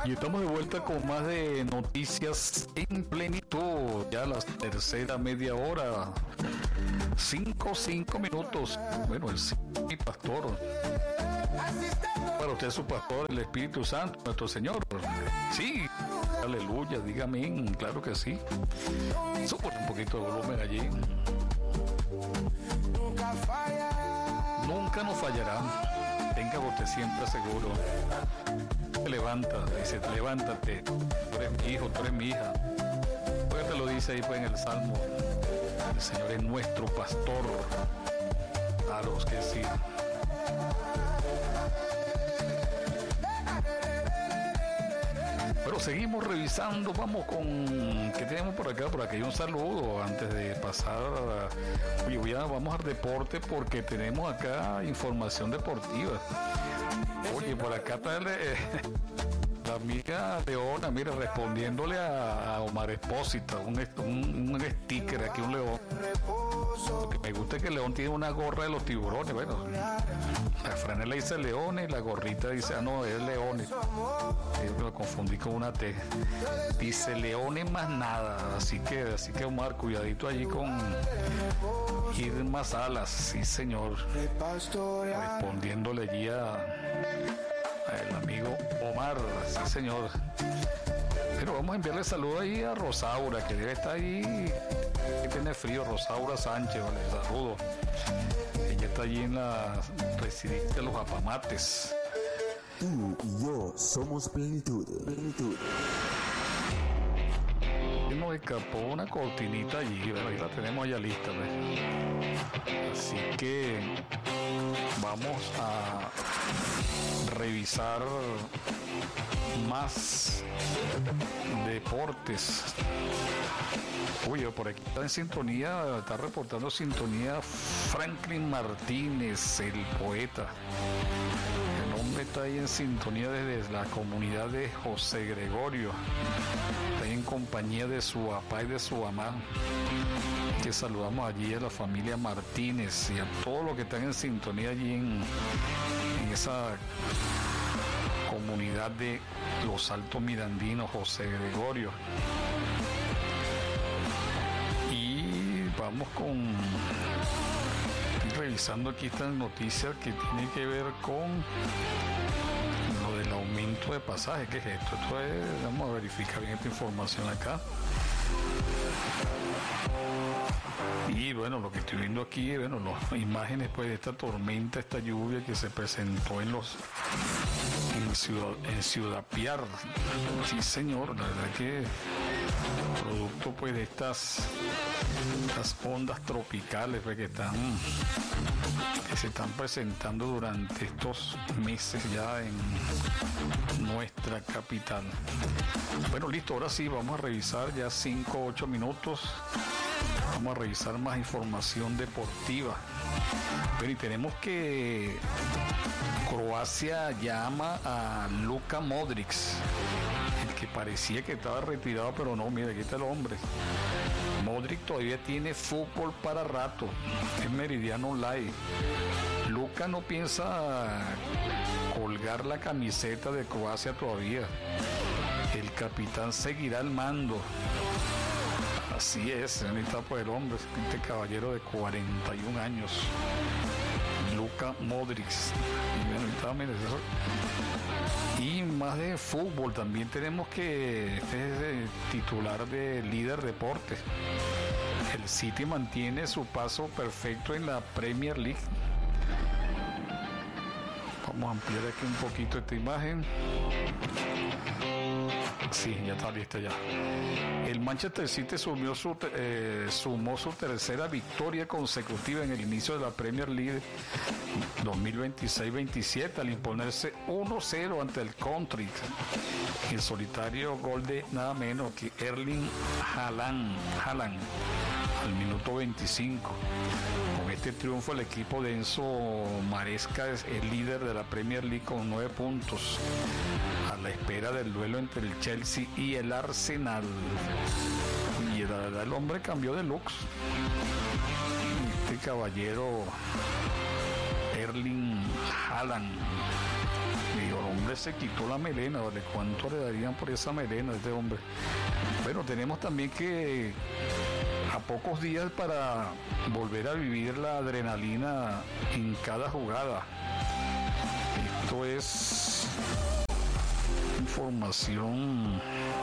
Y estamos de vuelta con más de noticias en plenitud. Ya la tercera media hora. 5 minutos. Bueno, mi pastor. Para usted su pastor, el Espíritu Santo, nuestro Señor. Sí. Aleluya, dígame, claro que sí. Soporta un poquito de volumen allí. Nunca nos fallará. Tenga usted siempre seguro. Se levanta, dice, levántate. Tú eres mi hijo, tú eres mi hija. Pues te lo dice ahí pues en el Salmo. El Señor es nuestro pastor. Claro que sí. Pero seguimos revisando, vamos con... ¿Qué tenemos por acá? Por aquí hay un saludo antes de pasar a... Oye, vamos al deporte porque tenemos acá información deportiva. Oye, por acá está la amiga Leona, mira, respondiéndole a Omar Espósito, un sticker aquí, un león. Lo que me gusta es que el león tiene una gorra de los tiburones, bueno, la franela dice leones, la gorrita dice, no, es leones. Yo lo confundí con una T. Dice leones más nada, así que Omar, cuidadito allí con Irma Salas, sí señor, respondiéndole allí al amigo Omar, sí señor. Pero vamos a enviarle saludo ahí a Rosaura, que debe estar ahí, que tiene frío, Rosaura Sánchez, vale, saludo. Ella está allí en la residencia de los Apamates. Tú y yo somos plenitud. Nos escapó una cortinita allí, ¿verdad? Ahí la tenemos ya lista, ¿verdad? Así que vamos a revisar más deportes. Uy, por aquí está en sintonía, está reportando sintonía Franklin Martínez, el poeta. El hombre está ahí en sintonía desde la comunidad de José Gregorio. Está ahí en compañía de su papá y de su mamá. Que saludamos allí a la familia Martínez y a todos los que están en sintonía allí en esa comunidad de los Altos Mirandinos, José Gregorio. Y vamos revisando aquí estas noticias que tienen que ver con lo del aumento de pasajes. ¿Qué es esto? Vamos a verificar bien esta información acá. Y bueno, lo que estoy viendo aquí, bueno, las imágenes pues de esta tormenta, esta lluvia que se presentó en Ciudad Piar. Sí señor, la verdad que producto pues de estas ondas tropicales pues, que se están presentando durante estos meses ya en nuestra capital. Bueno, listo, ahora sí vamos a revisar ya 8 minutos. Vamos a revisar más información deportiva. Pero y tenemos que Croacia llama a Luka Modric, el que parecía que estaba retirado, pero no, mira, aquí está el hombre. Modric todavía tiene fútbol para rato, es Meridiano Live. Luka no piensa colgar la camiseta de Croacia todavía. El capitán seguirá al mando. Así es, ahorita pues el hombre, este caballero de 41 años, Luka Modric. Y más de fútbol, también tenemos que este es el titular de Líder Deportes. El City mantiene su paso perfecto en la Premier League. Vamos a ampliar aquí un poquito esta imagen. Sí, ya está lista ya. El Manchester City sumó su tercera victoria consecutiva en el inicio de la Premier League 2026-27 al imponerse 1-0 ante el Country. El solitario gol de nada menos que Erling Haaland al minuto 25. Con este triunfo el equipo de Enzo Maresca es el líder de la Premier League con 9 puntos, a la espera del duelo entre el Chelsea y el Arsenal. Y la verdad el hombre cambió de looks. Este caballero Erling Haaland, hombre se quitó la melena, ¿vale? ¿Cuánto le darían por esa melena a este hombre? Bueno, tenemos también que a pocos días para volver a vivir la adrenalina en cada jugada. Esto es información.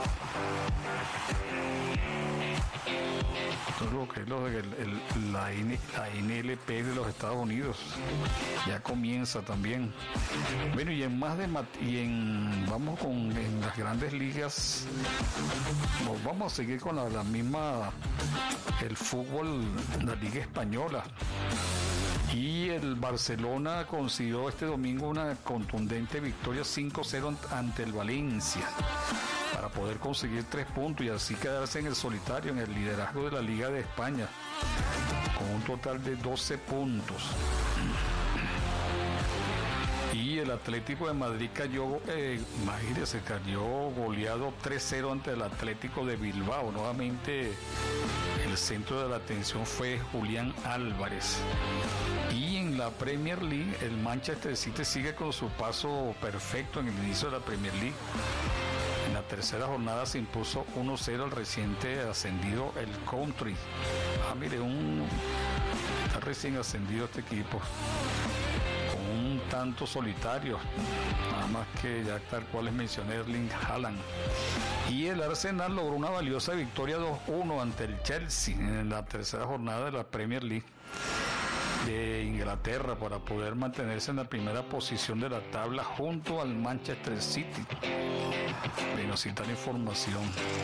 Esto es lo que es la NLP de los Estados Unidos. Ya comienza también. Bueno, y vamos en las grandes ligas. Vamos a seguir con la misma, el fútbol, la Liga Española. Y el Barcelona consiguió este domingo una contundente victoria 5-0 ante el Valencia para poder conseguir 3 puntos y así quedarse en el solitario en el liderazgo de la Liga de España con un total de 12 puntos. Y el Atlético de Madrid cayó goleado 3-0 ante el Atlético de Bilbao. Nuevamente el centro de la atención fue Julián Álvarez. Y en la Premier League, el Manchester City sigue con su paso perfecto en el inicio de la Premier League. En la tercera jornada se impuso 1-0 al reciente ascendido el Country. Mire, está recién ascendido este equipo. Con un tanto solitario, nada más que ya tal cual les mencioné, Erling Haaland. Y el Arsenal logró una valiosa victoria 2-1 ante el Chelsea en la tercera jornada de la Premier League de Inglaterra para poder mantenerse en la primera posición de la tabla junto al Manchester City. Bueno, citar información.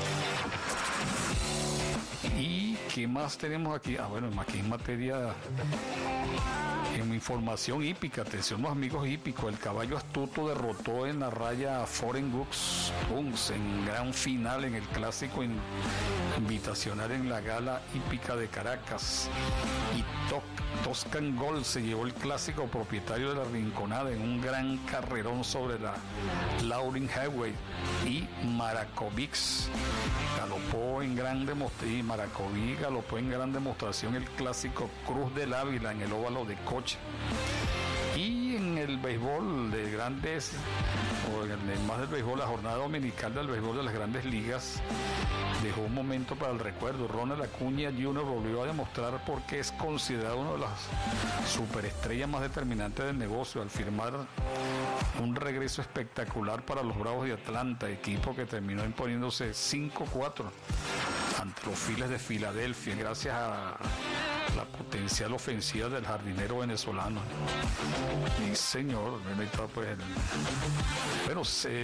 ¿Y qué más tenemos aquí? Bueno, aquí en materia, en información hípica, atención los amigos hípicos, el caballo astuto derrotó en la raya a Foreign Books en gran final en el clásico invitacional en la gala hípica de Caracas. Y Toscan Gold se llevó el clásico propietario de la Rinconada en un gran carrerón sobre la Lauryn Highway. Y Maracovic galopó en gran demostración el clásico Cruz del Ávila en el óvalo de Coche. Y en el béisbol de grandes, más del béisbol, la jornada dominical del béisbol de las grandes ligas dejó un momento para el recuerdo. Ronald Acuña Jr. volvió a demostrar por qué es considerado una de las superestrellas más determinantes del negocio al firmar un regreso espectacular para los Bravos de Atlanta, equipo que terminó imponiéndose 5-4 ante los Phillies de Filadelfia gracias a la potencial ofensiva del jardinero venezolano. Sí, señor, pues, bueno,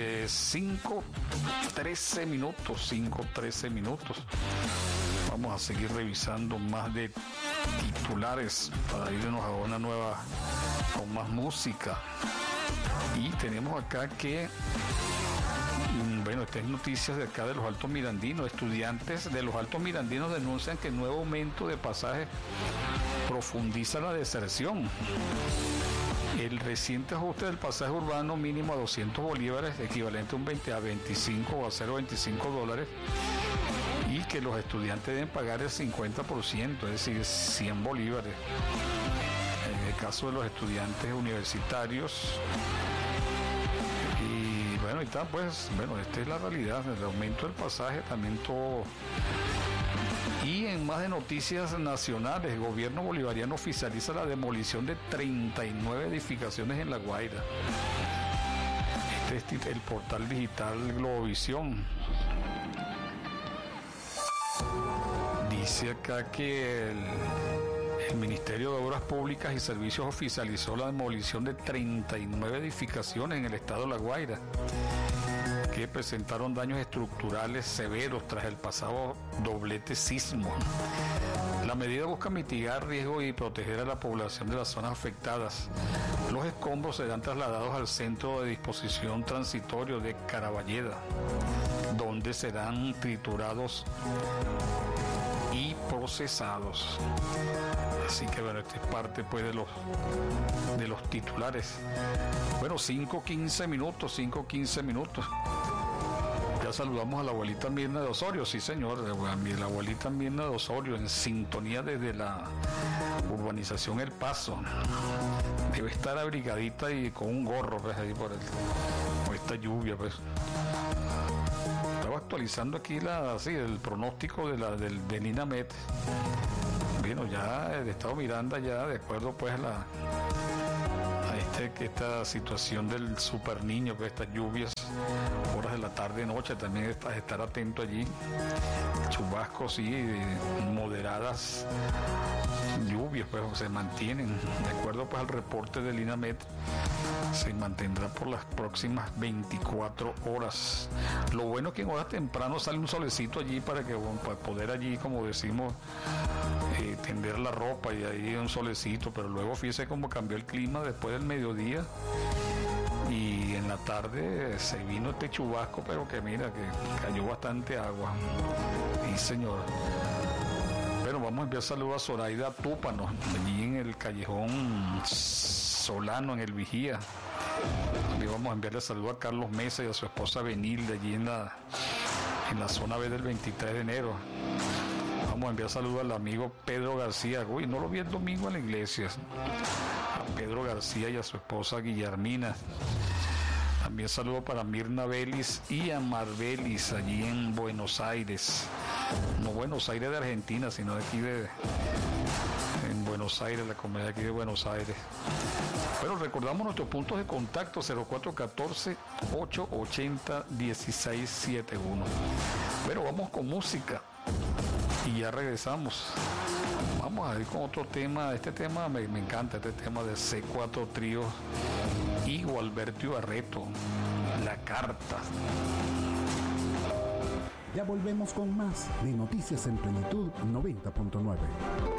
5-13 minutos. Vamos a seguir revisando más de titulares para irnos a una nueva, con más música. Y tenemos acá que, bueno, esta es noticias de acá de los Altos Mirandinos. Estudiantes de los Altos Mirandinos denuncian que el nuevo aumento de pasajes profundiza la deserción. El reciente ajuste del pasaje urbano mínimo a 200 bolívares, equivalente a 25 o a $0.25, y que los estudiantes deben pagar el 50%, es decir, 100 bolívares. En el caso de los estudiantes universitarios. Y bueno, esta es la realidad, el aumento del pasaje, también todo. Y en más de noticias nacionales, el gobierno bolivariano oficializa la demolición de 39 edificaciones en La Guaira. Este es el portal digital Globovisión. Dice acá que el Ministerio de Obras Públicas y Servicios oficializó la demolición de 39 edificaciones en el estado de La Guaira, que presentaron daños estructurales severos tras el pasado doblete sismo. La medida busca mitigar riesgos y proteger a la población de las zonas afectadas. Los escombros serán trasladados al Centro de Disposición Transitorio de Caraballeda, donde serán triturados y procesados. Así que bueno, esta es parte pues de los titulares. Bueno, 5:15 minutos. Ya saludamos a la abuelita Mirna de Osorio, sí señor, la abuelita Mirna de Osorio en sintonía desde la urbanización El Paso. Debe estar abrigadita y con un gorro pues, ahí por el... esta lluvia, pues. Estaba actualizando aquí el pronóstico del INAMET. Bueno, ya el estado Miranda, ya de acuerdo pues a esta situación del super niño, pues estas lluvias, horas de la tarde y noche, también estar atento allí. Chubascos, sí, moderadas lluvias, pues se mantienen, de acuerdo pues al reporte del INAMET, se mantendrá por las próximas 24 horas. Lo bueno es que en horas temprano sale un solecito allí para poder allí, como decimos, tender la ropa, y ahí un solecito, pero luego fíjese cómo cambió el clima después del mediodía y en la tarde se vino este chubasco, pero que mira, que cayó bastante agua. Sí, señor. Bueno, vamos a enviar saludos a Zoraida Túpano, allí en el callejón Solano, en el Vigía. También vamos a enviarle saludos a Carlos Mesa y a su esposa Benilde, allí en la zona B del 23 de enero. Vamos a enviar saludos al amigo Pedro García. Uy, no lo vi el domingo en la iglesia. A Pedro García y a su esposa Guillermina. También saludos para Mirna Vélez y a Marbelis, allí en Buenos Aires. No Buenos Aires de Argentina, sino de aquí en Buenos Aires, la comunidad aquí de Buenos Aires. Pero recordamos nuestros puntos de contacto: 0414-880-1671. Pero vamos con música y ya regresamos. Vamos a ir con otro tema. Este tema me encanta, este tema de C4 Trío y Gualberto Ibarreto, La Carta. Ya volvemos con más de Noticias en Plenitud 90.9.